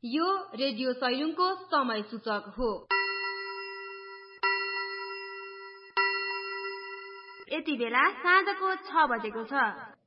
यो रेडियो सैलुङको समय सूचक हो। यति बेला साँझको 6 बजेको छ।